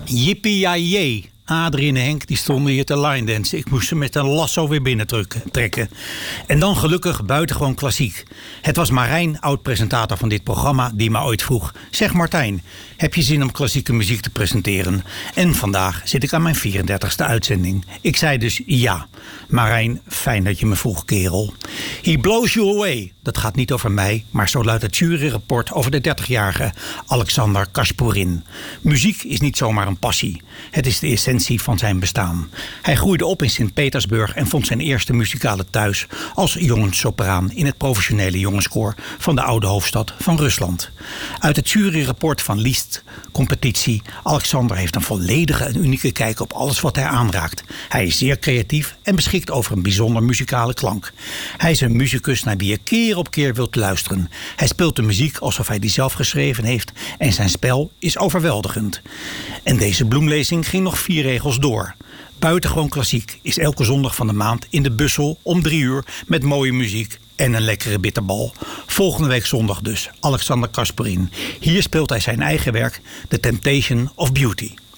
Yippie-yay. Adrie en Henk die stonden hier te line dansen. Ik moest ze met een lasso weer binnen trekken. En dan gelukkig buitengewoon klassiek. Het was Marijn, oud-presentator van dit programma, die me ooit vroeg: zeg Martijn, heb je zin om klassieke muziek te presenteren? En vandaag zit ik aan mijn 34e uitzending. Ik zei dus ja. Marijn, fijn dat je me vroeg, kerel. He blows you away. Dat gaat niet over mij, maar zo luidt het juryrapport over de 30-jarige Alexander Kaspurin. Muziek is niet zomaar een passie. Het is de essentie van zijn bestaan. Hij groeide op in Sint-Petersburg en vond zijn eerste muzikale thuis als jongenssopraan in het professionele jongenskoor van de oude hoofdstad van Rusland. Uit het juryrapport van Liszt competitie: Alexander heeft een volledige en unieke kijk op alles wat hij aanraakt. Hij is zeer creatief en beschikt over een bijzonder muzikale klank. Hij is een muzikus naar wie je keer op keer wilt luisteren. Hij speelt de muziek alsof hij die zelf geschreven heeft en zijn spel is overweldigend. En deze bloemlezing ging nog 4 regels door. Buitengewoon klassiek is elke zondag van de maand in de Bussel om 3 uur met mooie muziek en een lekkere bitterbal. Volgende week zondag dus, Alexander Kaspurin. Hier speelt hij zijn eigen werk, The Temptation of Beauty.